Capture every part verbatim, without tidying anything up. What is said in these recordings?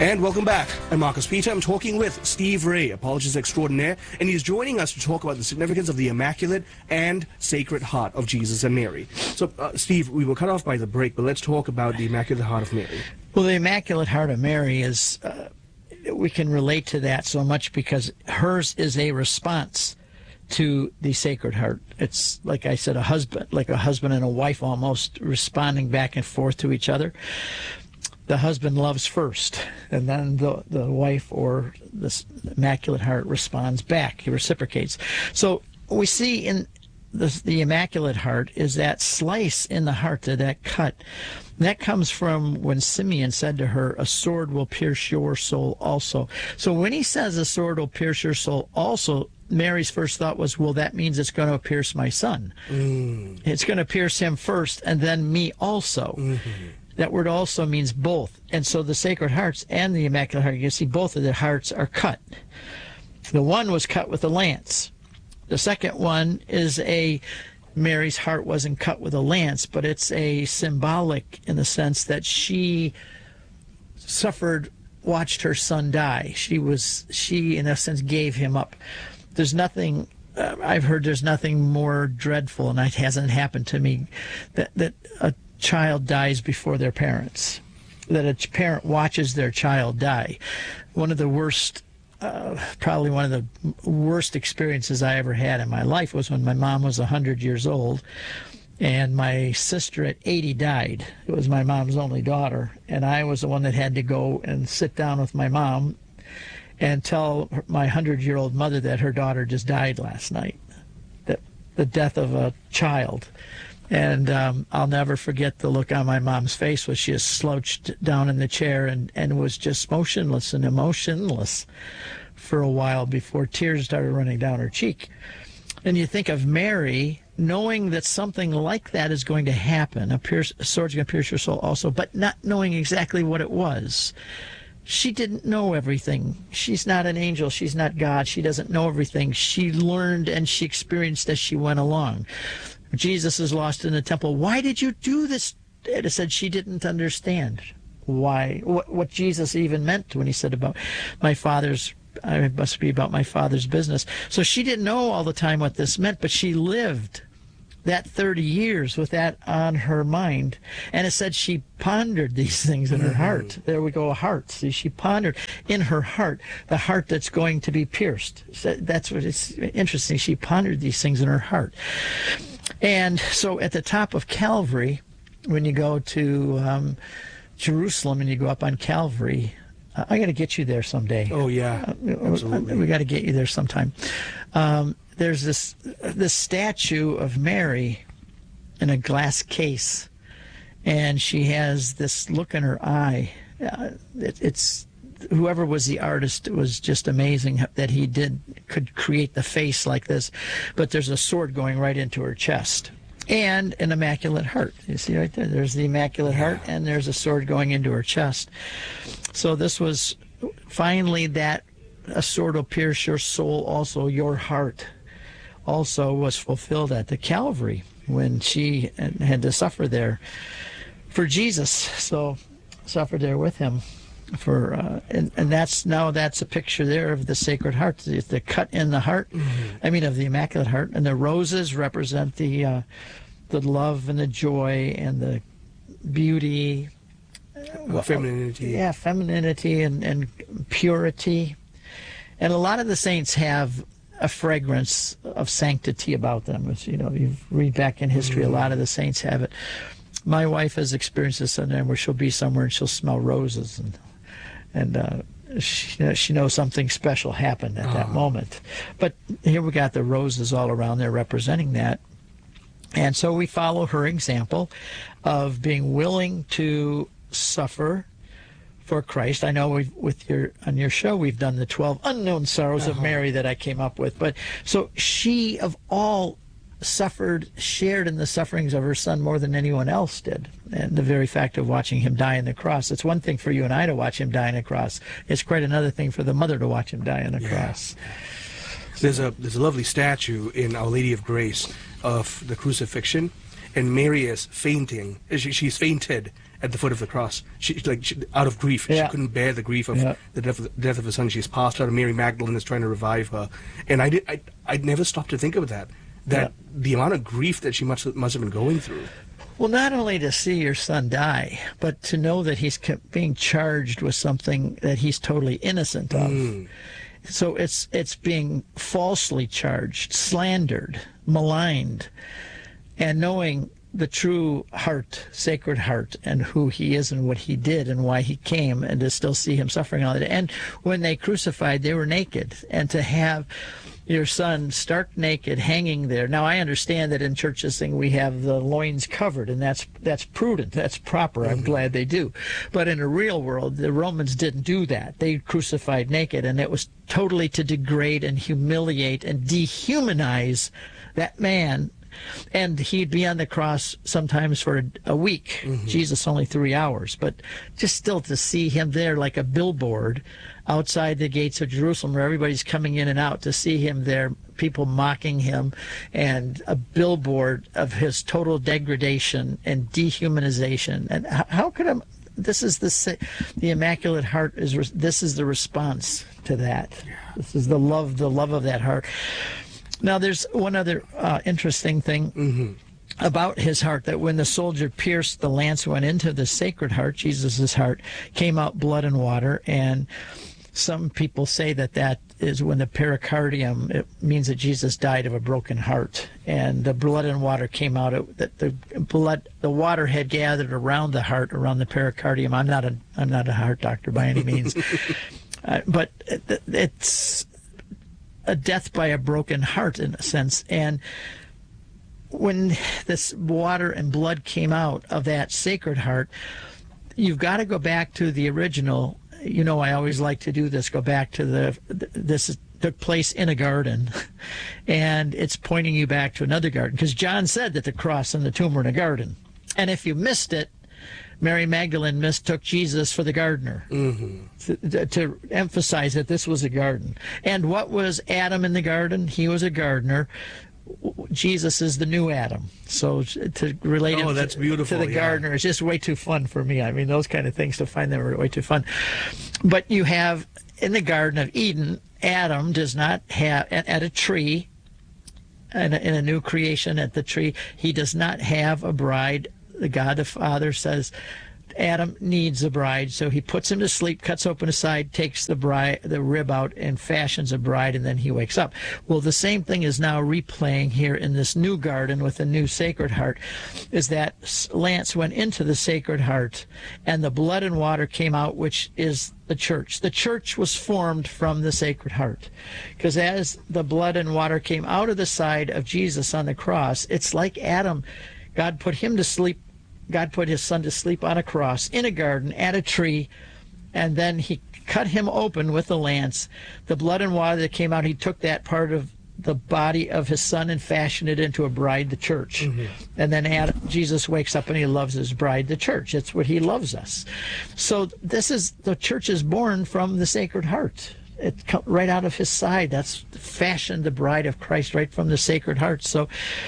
And welcome back. I'm Marcus Peter. I'm talking with Steve Ray, apologist extraordinaire, and he's joining us to talk about the significance of the Immaculate and Sacred Heart of Jesus and Mary. So, uh, Steve, we were cut off by the break, but let's talk about the Immaculate Heart of Mary. Well, the Immaculate Heart of Mary is, uh, we can relate to that so much because hers is a response to the Sacred Heart. It's, like I said, a husband, like a husband and a wife almost responding back and forth to each other. The husband loves first, and then the, the wife or the Immaculate Heart responds back. He reciprocates. So we see in the, the Immaculate Heart is that slice in the heart, that cut. That comes from when Simeon said to her, a sword will pierce your soul also. So when he says a sword will pierce your soul also, Mary's first thought was, well, that means it's going to pierce my son. Mm. It's going to pierce him first and then me also. Mm-hmm. That word also means both. And so the Sacred Hearts and the Immaculate Heart, you see both of their hearts are cut. The one was cut with a lance. The second one is a, Mary's heart wasn't cut with a lance, but it's a symbolic in the sense that she suffered, watched her son die. She was, she in a sense gave him up. There's nothing, uh, I've heard there's nothing more dreadful, and it hasn't happened to me, that, that a child dies before their parents, that a parent watches their child die. One of the worst, uh, probably one of the worst experiences I ever had in my life was when my mom was one hundred years old, and my sister at eighty died. It was my mom's only daughter, and I was the one that had to go and sit down with my mom and tell my hundred-year-old mother that her daughter just died last night, that the death of a child. And um, I'll never forget the look on my mom's face when she just slouched down in the chair and, and was just motionless and emotionless for a while before tears started running down her cheek. And you think of Mary knowing that something like that is going to happen, a, pierce, a sword's going to pierce your soul also, but not knowing exactly what it was. She didn't know everything. She's not an angel. She's not God. She doesn't know everything. She learned and she experienced as she went along. Jesus is lost in the temple. Why did you do this? It said she didn't understand why, what, what Jesus even meant when he said about my father's, it must be about my father's business. So she didn't know all the time what this meant, but she lived that thirty years with that on her mind. And it said she pondered these things in her mm-hmm. heart. There we go, a heart. See, she pondered in her heart, the heart that's going to be pierced. So that's what it's interesting. She pondered these things in her heart. And so at the top of Calvary, when you go to um, Jerusalem and you go up on Calvary, uh, I got to get you there someday. Oh, yeah, uh, absolutely. We got to get you there sometime. Um, there's this this statue of Mary in a glass case, and she has this look in her eye. Uh, it, it's whoever was the artist, it was just amazing that he did could create the face like this. But there's a sword going right into her chest and an Immaculate Heart. You see right there, there's the Immaculate Heart and there's a sword going into her chest. So this was finally that a sword will pierce your soul also, your heart also was fulfilled at the Calvary when she had to suffer there for Jesus. So suffered there with him. For uh, and, and that's now that's a picture there of the Sacred Heart, the, the cut in the heart. Mm-hmm. I mean, of the Immaculate Heart, and the roses represent the uh, the love and the joy and the beauty, well, femininity. Yeah, femininity and and purity. And a lot of the saints have a fragrance of sanctity about them. As you know, you read back in history, mm-hmm. a lot of the saints have it. My wife has experienced this sometimes where she'll be somewhere and she'll smell roses and. And uh, she, she knows something special happened at that uh-huh. moment. But here we got the roses all around there representing that. And so we follow her example of being willing to suffer for Christ. I know we've, with your on your show we've done the twelve unknown sorrows uh-huh. of Mary that I came up with. But so she of all suffered, shared in the sufferings of her son more than anyone else did. And the very fact of watching him die on the cross, it's one thing for you and I to watch him die on the cross. It's quite another thing for the mother to watch him die on the yeah. cross. There's a there's a lovely statue in Our Lady of Grace of the crucifixion, and Mary is fainting. She, she's fainted at the foot of the cross. She, like, she, out of grief. Yeah. She couldn't bear the grief of Yeah. the death of, the death of her son. She's passed out, and Mary Magdalene is trying to revive her. And I did, I, I'd never stopped to think of that, that Yeah. the amount of grief that she must, must have been going through. Well, not only to see your son die, but to know that he's kept being charged with something that he's totally innocent of. Mm. So it's it's being falsely charged, slandered, maligned, and knowing the true heart, sacred heart, and who he is and what he did and why he came, and to still see him suffering all that. And when they crucified, they were naked, and to have your son stark naked hanging there. Now, I understand that in churches thing we have the loins covered, and that's that's prudent, that's proper. I'm glad they do. But in the real world, the Romans didn't do that. They crucified naked, and it was totally to degrade and humiliate and dehumanize that man. And he'd be on the cross sometimes for a, a week. Mm-hmm. Jesus, only three hours. But just still to see him there like a billboard outside the gates of Jerusalem where everybody's coming in and out, to see him there, people mocking him, and a billboard of his total degradation and dehumanization. And how, how could I... This is the the Immaculate Heart is this is the response to that. This is the love, the love of that heart. Now, there's one other uh, interesting thing mm-hmm. about his heart, that when the soldier pierced, the lance went into the Sacred Heart, Jesus' heart, came out blood and water, and some people say that that is when the pericardium, it means that Jesus died of a broken heart, and the blood and water came out, it, that the blood, the water had gathered around the heart, around the pericardium. I'm not a, I'm not a heart doctor by any means, uh, but it, it's a death by a broken heart in a sense. And when this water and blood came out of that Sacred Heart, you've got to go back to the original. You know, I always like to do this, go back to the, this took place in a garden, and it's pointing you back to another garden, because John said that the cross and the tomb were in a garden. And if you missed it, Mary Magdalene mistook Jesus for the gardener, mm-hmm. to, to emphasize that this was a garden. And what was Adam in the garden? He was a gardener. Jesus is the new Adam. So to relate oh, him that's to, beautiful, to the yeah. gardener is just way too fun for me. I mean, those kind of things, to find them are way too fun. But you have, in the Garden of Eden, Adam does not have, at, at a tree, in a, in a new creation at the tree, he does not have a bride. The God the Father says Adam needs a bride, so he puts him to sleep, cuts open his side, takes the bride, the rib out, and fashions a bride, and then he wakes up. Well, the same thing is now replaying here in this new garden with the new Sacred Heart, is that lance went into the Sacred Heart, and the blood and water came out, which is the church. The church was formed from the Sacred Heart, because as the blood and water came out of the side of Jesus on the cross, it's like Adam. God put him to sleep. God put his son to sleep on a cross in a garden at a tree, and then he cut him open with a lance. The blood and water that came out, he took that part of the body of his son and fashioned it into a bride, the church. Mm-hmm. And then Adam, Jesus wakes up and he loves his bride, the church. It's what he loves us. So this is, the church is born from the Sacred Heart. It come right out of his side. That's fashioned the bride of Christ right from the Sacred Heart. So,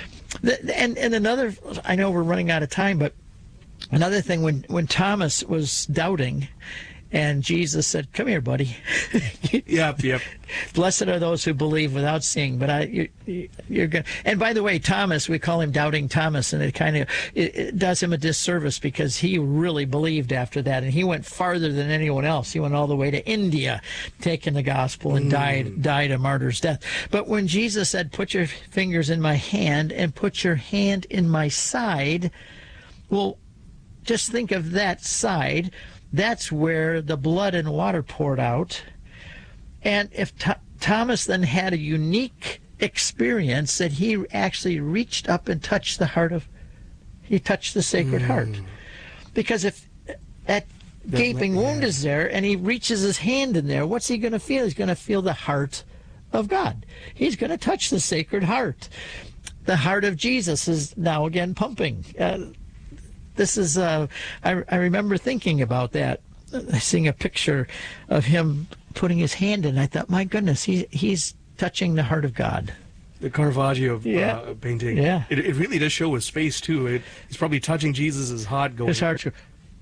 and and another, I know we're running out of time, but another thing, when, when Thomas was doubting, and Jesus said, "Come here, buddy." Yep, yep. Blessed are those who believe without seeing. But I, you, you're good. And by the way, Thomas, we call him Doubting Thomas, and it kind of it, it does him a disservice, because he really believed after that, and he went farther than anyone else. He went all the way to India, taking the gospel, and mm. died died a martyr's death. But when Jesus said, "Put your fingers in my hand and put your hand in my side," well, just think of that side. That's where the blood and water poured out. And if Th- Thomas then had a unique experience, that he actually reached up and touched the heart of, he touched the Sacred mm. Heart. Because if that gaping that, wound yeah. is there, and he reaches his hand in there, what's he going to feel? He's going to feel the heart of God. He's going to touch the Sacred Heart. The heart of Jesus is now again pumping. Uh, This is, uh, I, I remember thinking about that, uh, seeing a picture of him putting his hand in. I thought, my goodness, he, he's touching the heart of God. The Caravaggio yeah. uh, painting. Yeah. It, it really does show with space, too. It, it's probably touching Jesus' heart going. His heart.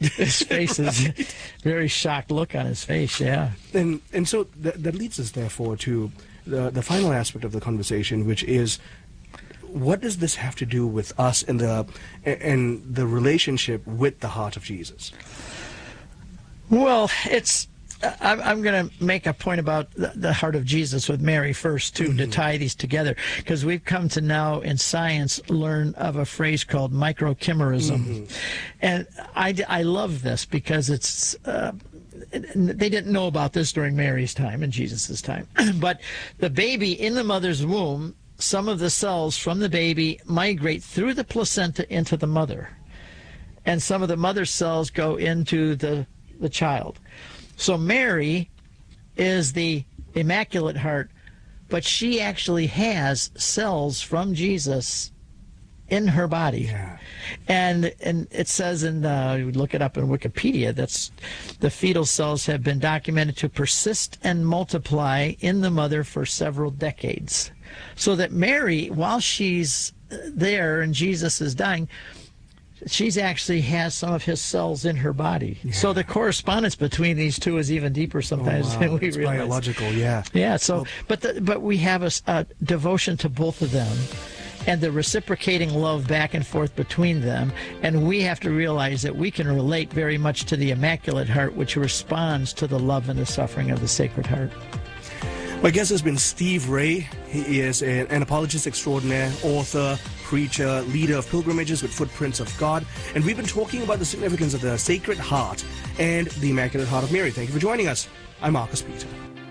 His face is very shocked look on his face, yeah. And and so that, that leads us, therefore, to the, the final aspect of the conversation, which is, what does this have to do with us and the, and the relationship with the heart of Jesus? Well, it's... I'm, I'm going to make a point about the, the heart of Jesus with Mary first, too, mm-hmm. to tie these together, because we've come to now in science learn of a phrase called microchimerism. Mm-hmm. And I, I love this because it's... Uh, they didn't know about this during Mary's time and Jesus' time. But the baby in the mother's womb, some of the cells from the baby migrate through the placenta into the mother. And some of the mother cells go into the, the child. So Mary is the Immaculate Heart, but she actually has cells from Jesus in her body. Yeah. And and it says, in uh, you look it up in Wikipedia, that's the fetal cells have been documented to persist and multiply in the mother for several decades. So that Mary, while she's there and Jesus is dying, she's actually has some of his cells in her body. Yeah. So the correspondence between these two is even deeper sometimes oh, wow. than we it's realize. Biological, yeah. Yeah. So, well, but the, but we have a, a devotion to both of them, and the reciprocating love back and forth between them. And we have to realize that we can relate very much to the Immaculate Heart, which responds to the love and the suffering of the Sacred Heart. My guest has been Steve Ray. He is an anthropologist extraordinaire, author, preacher, leader of pilgrimages with Footprints of God. And we've been talking about the significance of the Sacred Heart and the Immaculate Heart of Mary. Thank you for joining us. I'm Marcus Peter.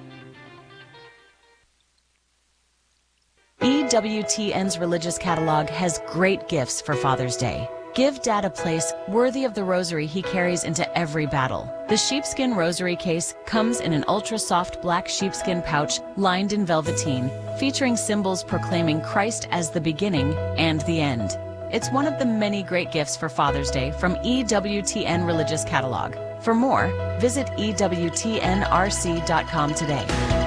E W T N's religious catalog has great gifts for Father's Day. Give Dad a place worthy of the rosary he carries into every battle. The sheepskin rosary case comes in an ultra-soft black sheepskin pouch lined in velveteen, featuring symbols proclaiming Christ as the beginning and the end. It's one of the many great gifts for Father's Day from E W T N Religious Catalog. For more, visit E W T N R C dot com today.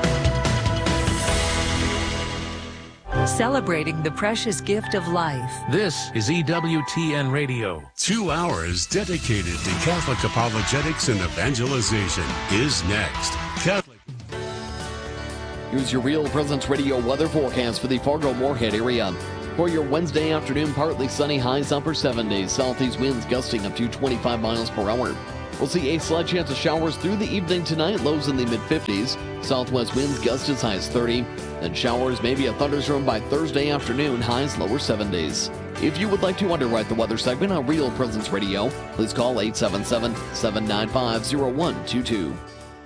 Celebrating the precious gift of life. This is E W T N Radio. Two hours dedicated to Catholic apologetics and evangelization is next. Catholic. Here's your Real Presence Radio weather forecast for the Fargo-Moorhead area. For your Wednesday afternoon, partly sunny, highs upper seventies. Southeast winds gusting up to twenty-five miles per hour. We'll see a slight chance of showers through the evening tonight, lows in the mid-fifties. Southwest winds gust as high as thirty. Then showers, maybe a thunderstorm by Thursday afternoon, highs lower seventies. If you would like to underwrite the weather segment on Real Presence Radio, please call eight seven seven, seven nine five, zero one two two.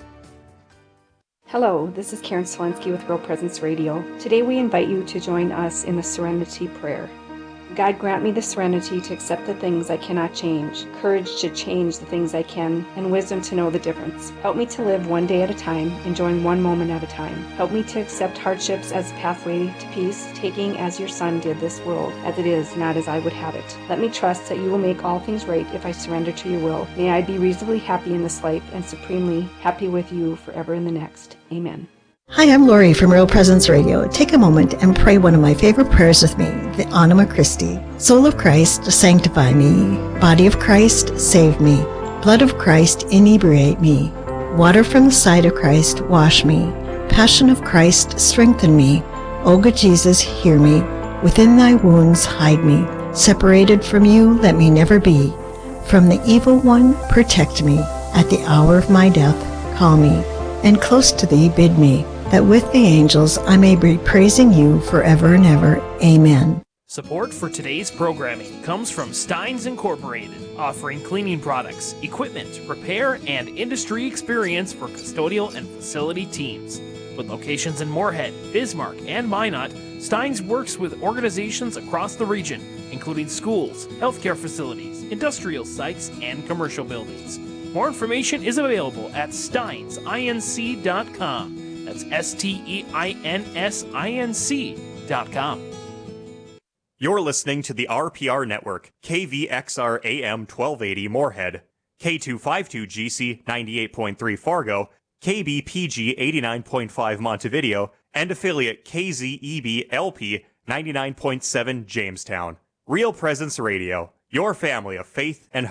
Hello, this is Karen Swensky with Real Presence Radio. Today we invite you to join us in the Serenity Prayer. God, grant me the serenity to accept the things I cannot change, courage to change the things I can, and wisdom to know the difference. Help me to live one day at a time, enjoying one moment at a time. Help me to accept hardships as a pathway to peace, taking as your Son did this world, as it is, not as I would have it. Let me trust that you will make all things right if I surrender to your will. May I be reasonably happy in this life and supremely happy with you forever in the next. Amen. Hi, I'm Lori from Real Presence Radio. Take a moment and pray one of my favorite prayers with me, the Anima Christi. Soul of Christ, sanctify me. Body of Christ, save me. Blood of Christ, inebriate me. Water from the side of Christ, wash me. Passion of Christ, strengthen me. O good Jesus, hear me. Within thy wounds, hide me. Separated from you, let me never be. From the evil one, protect me. At the hour of my death, call me. And close to thee, bid me, that with the angels I may be praising you forever and ever. Amen. Support for today's programming comes from Steins Incorporated, offering cleaning products, equipment, repair, and industry experience for custodial and facility teams. With locations in Moorhead, Bismarck, and Minot, Steins works with organizations across the region, including schools, healthcare facilities, industrial sites, and commercial buildings. More information is available at steins inc dot com. That's S T E I N S I N C dot com. You're listening to the R P R Network, K V X R A M twelve eighty Moorhead, K two fifty-two G C ninety-eight point three Fargo, K B P G eighty-nine point five Montevideo, and affiliate K Z E B L P ninety-nine point seven Jamestown. Real Presence Radio, your family of faith and hope.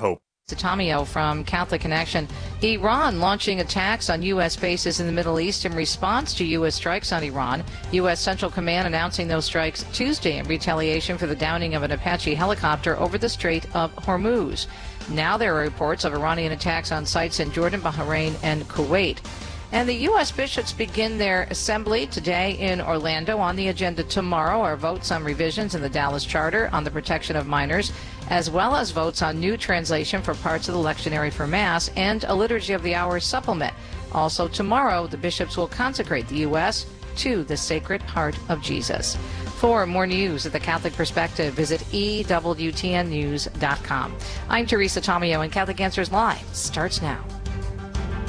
Tomio from Catholic Connection. Iran launching attacks on U S bases in the Middle East in response to U S strikes on Iran. U S Central Command announcing those strikes Tuesday in retaliation for the downing of an Apache helicopter over the Strait of Hormuz. Now there are reports of Iranian attacks on sites in Jordan, Bahrain, and Kuwait. And the U S bishops begin their assembly today in Orlando. On the agenda tomorrow are votes on revisions in the Dallas Charter on the protection of minors, as well as votes on new translation for parts of the lectionary for Mass and a Liturgy of the Hours supplement. Also tomorrow, the bishops will consecrate the U S to the Sacred Heart of Jesus. For more news at the Catholic Perspective, visit E W T N news dot com. I'm Teresa Tomeo, and Catholic Answers Live starts now.